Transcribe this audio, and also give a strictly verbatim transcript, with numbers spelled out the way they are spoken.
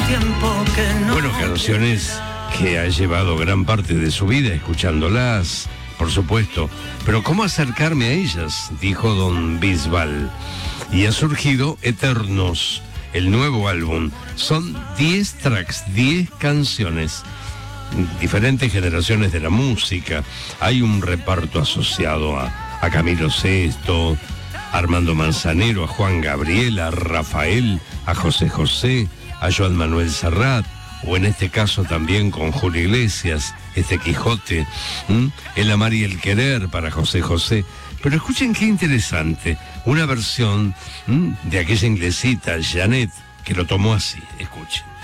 tiempo que no... Bueno, canciones que ha llevado gran parte de su vida escuchándolas, por supuesto. Pero ¿cómo acercarme a ellas?, dijo don Bisbal. Y ha surgido Eternos, el nuevo álbum. Son diez tracks, diez canciones, diferentes generaciones de la música. Hay un reparto asociado a, a Camilo Sesto, a Armando Manzanero, a Juan Gabriel, a Rafael, a José José, a Joan Manuel Serrat, o en este caso también con Julio Iglesias, este Quijote, ¿m? El amar y el querer para José José. Pero escuchen qué interesante, una versión ¿m? de aquella inglesita, Janet, que lo tomó así. Escuchen.